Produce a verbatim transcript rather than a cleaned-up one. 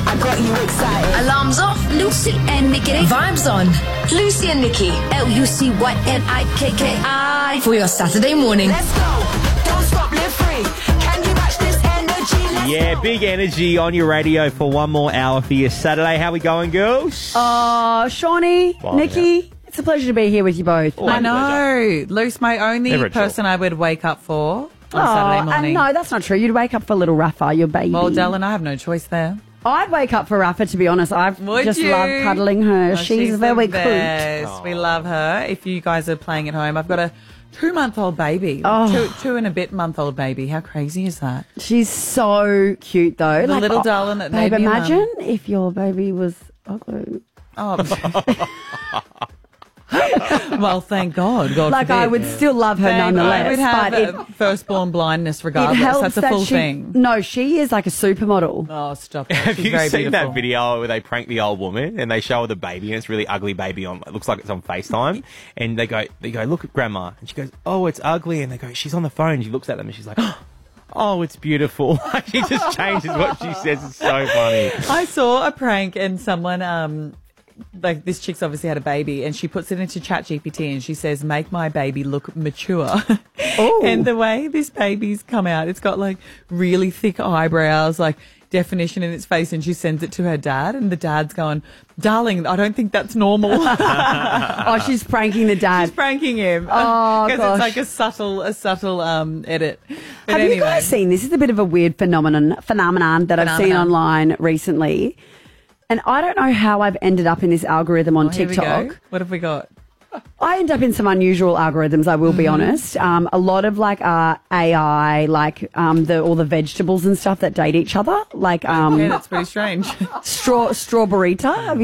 I got you excited. Alarms off, Lucy and Nikki. Vibes on, Lucy and Nikki. L U C Y N I K K I for your Saturday morning. Let's go. Don't stop, live free. Can you match this energy? Let's Yeah, go. big energy on your radio for one more hour for your Saturday. How we going, girls? Oh, Shawnee, Well, Nikki, it's a pleasure to be here with you both. Always I a pleasure. know. Luce, my only Never a person chore. I would wake up for on Oh, Saturday and morning. no, that's not true. You'd wake up for little Rafa, your baby. Well, Dylan, I have no choice there. I'd wake up for Rafa, to be honest. I Would just you? love cuddling her. Oh, she's, the very cute. best. We love her. If you guys are playing at home, I've got a two-month-old baby. Oh. Two, two and a bit month-old baby. How crazy is that? She's so cute, though. The little darling that babe, made me a mum. imagine if your baby was ugly. Oh. Well, thank God. God Like, forbid. I would still love her Babe, nonetheless. I would have but a it, firstborn blindness it regardless. helps That's a that full she, thing. No, she is like a supermodel. Oh, stop it. Have She's you very seen beautiful. that video where they prank the old woman and they show her the baby and it's a really ugly baby on? It looks like it's on FaceTime, and they go, they go, look at Grandma, and she goes, oh, it's ugly, and they go, she's on the phone. She looks at them and she's like, oh, it's beautiful. She just changes what she says. It's so funny. I saw a prank and someone, um, like this chick's obviously had a baby and she puts it into ChatGPT and she says, make my baby look mature. Ooh. And the way this baby's come out, it's got like really thick eyebrows, like definition in its face, and she sends it to her dad and the dad's going, darling, I don't think that's normal. Oh, she's pranking the dad. She's pranking him. Oh, Because gosh. it's like a subtle, a subtle um, edit. But Have anyway. you guys seen this? Is a bit of a weird phenomenon phenomenon that I've seen Phenomenon. online recently, and I don't know how I've ended up in this algorithm on Oh, here we TikTok. go. What have we got? I end up in some unusual algorithms, I will be honest. Um, a lot of like uh, A I, like um, the all the vegetables and stuff that date each other, like um, Yeah, that's pretty strange. straw strawberryta. Have you